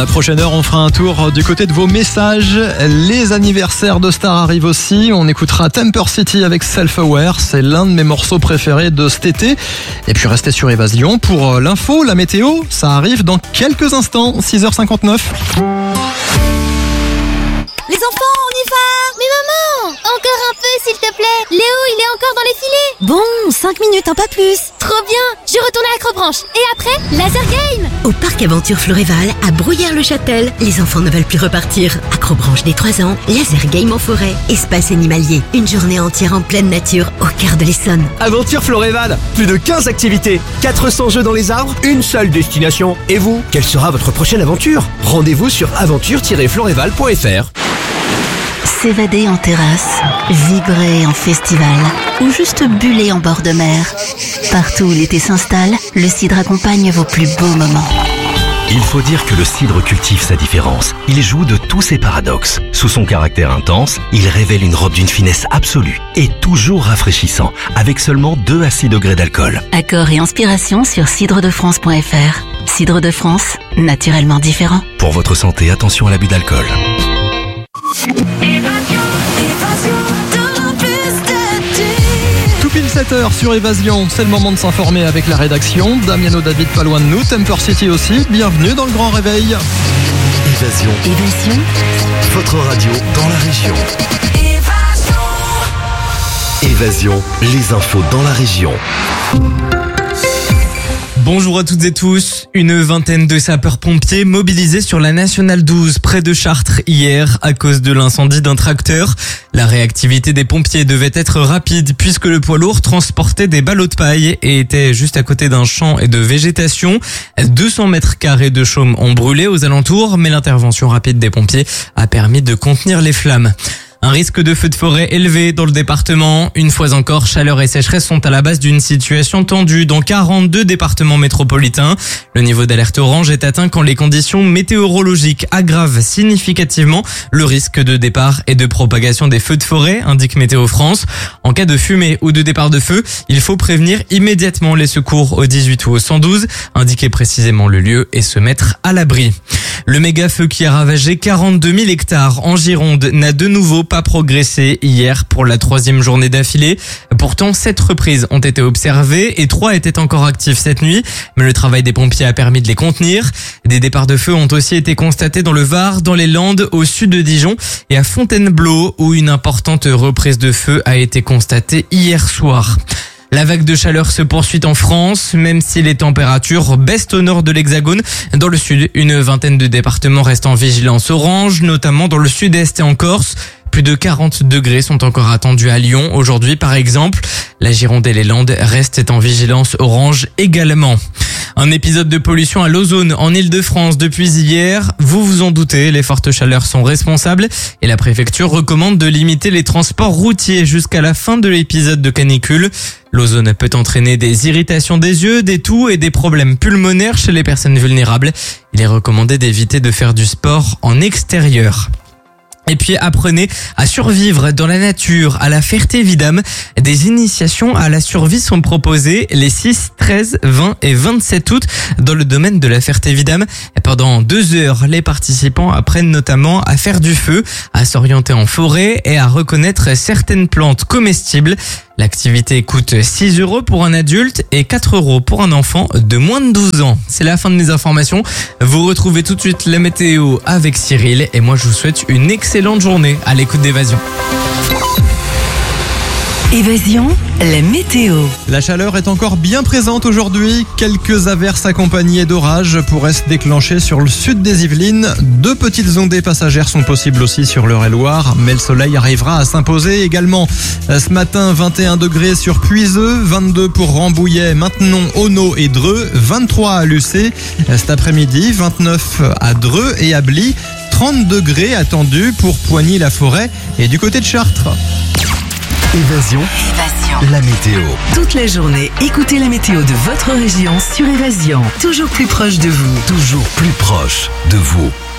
la prochaine heure, on fera un tour du côté de vos messages. Les anniversaires de stars arrivent aussi. On écoutera Temper City avec Self Aware. C'est l'un de mes morceaux préférés de cet été. Et puis restez sur Évasion pour l'info, la météo. Ça arrive dans quelques instants, 6h59. Les enfants, on y va! Mais maman! Encore un peu, s'il te plaît! Léo, il est encore dans les filets! Bon, 5 minutes, pas plus. Trop bien! Je retourne à Acrobranche. Et après, laser game! Au parc Aventure Floréval, à Brouillères-le-Châtel, les enfants ne veulent plus repartir. Acrobranche des 3 ans, laser game en forêt, espace animalier. Une journée entière en pleine nature, au cœur de l'Essonne. Aventure Floréval, plus de 15 activités, 400 jeux dans les arbres, une seule destination. Et vous, quelle sera votre prochaine aventure? Rendez-vous sur aventure-floréval.fr. S'évader en terrasse, vibrer en festival ou juste buller en bord de mer. Partout où l'été s'installe, le cidre accompagne vos plus beaux moments. Il faut dire que le cidre cultive sa différence. Il joue de tous ses paradoxes. Sous son caractère intense, il révèle une robe d'une finesse absolue et toujours rafraîchissant, avec seulement 2 à 6 degrés d'alcool. Accord et inspiration sur cidredefrance.fr. Cidre de France, naturellement différent. Pour votre santé, attention à l'abus d'alcool. Tout pile 7h sur Évasion, c'est le moment de s'informer avec la rédaction. Damiano David pas loin de nous, Temper City aussi. Bienvenue dans le Grand Réveil. Évasion. Évasion. Votre radio dans la région. Évasion, les infos dans la région. Bonjour à toutes et tous. Une vingtaine de sapeurs-pompiers mobilisés sur la Nationale 12 près de Chartres hier à cause de l'incendie d'un tracteur. La réactivité des pompiers devait être rapide puisque le poids lourd transportait des ballots de paille et était juste à côté d'un champ et de végétation. 200 mètres carrés de chaume ont brûlé aux alentours, mais l'intervention rapide des pompiers a permis de contenir les flammes. Un risque de feu de forêt élevé dans le département. Une fois encore, chaleur et sécheresse sont à la base d'une situation tendue dans 42 départements métropolitains. Le niveau d'alerte orange est atteint quand les conditions météorologiques aggravent significativement le risque de départ et de propagation des feux de forêt, indique Météo France. En cas de fumée ou de départ de feu, il faut prévenir immédiatement les secours au 18 ou au 112, indiquer précisément le lieu et se mettre à l'abri. Le méga feu qui a ravagé 42 000 hectares en Gironde n'a de nouveau pas progressé hier pour la 3e journée d'affilée. Pourtant, 7 reprises ont été observées et 3 étaient encore actifs cette nuit. Mais le travail des pompiers a permis de les contenir. Des départs de feu ont aussi été constatés dans le Var, dans les Landes, au sud de Dijon et à Fontainebleau où une importante reprise de feu a été constatée hier soir. La vague de chaleur se poursuit en France, même si les températures baissent au nord de l'Hexagone. Dans le sud, une vingtaine de départements restent en vigilance orange, notamment dans le sud-est et en Corse. Plus de 40 degrés sont encore attendus à Lyon aujourd'hui, par exemple. La Gironde et les Landes restent en vigilance orange également. Un épisode de pollution à l'ozone en Île-de-France depuis hier. Vous vous en doutez, les fortes chaleurs sont responsables et la préfecture recommande de limiter les transports routiers jusqu'à la fin de l'épisode de canicule. L'ozone peut entraîner des irritations des yeux, des toux et des problèmes pulmonaires chez les personnes vulnérables. Il est recommandé d'éviter de faire du sport en extérieur. Et puis apprenez à survivre dans la nature à la Ferté-Vidame. Des initiations à la survie sont proposées les 6, 13, 20 et 27 août dans le domaine de la Ferté-Vidame. Pendant 2 heures, les participants apprennent notamment à faire du feu, à s'orienter en forêt et à reconnaître certaines plantes comestibles. L'activité coûte 6 € pour un adulte et 4 € pour un enfant de moins de 12 ans. C'est la fin de mes informations. Vous retrouvez tout de suite la météo avec Cyril et moi je vous souhaite une excellente journée à l'écoute d'Évasion. Évasion, la météo. La chaleur est encore bien présente aujourd'hui. Quelques averses accompagnées d'orages pourraient se déclencher sur le sud des Yvelines. 2 petites ondées passagères sont possibles aussi sur l'Eure-et-Loire, mais le soleil arrivera à s'imposer également. Ce matin, 21 degrés sur Puiseux, 22 pour Rambouillet, Maintenon, Auneau et Dreux, 23 à Lucé. Cet après-midi, 29 à Dreux et à Bly, 30 degrés attendus pour Poigny-la-Forêt et du côté de Chartres. Évasion, la météo. Toute la journée, écoutez la météo de votre région sur Évasion. Toujours plus proche de vous. Toujours plus proche de vous.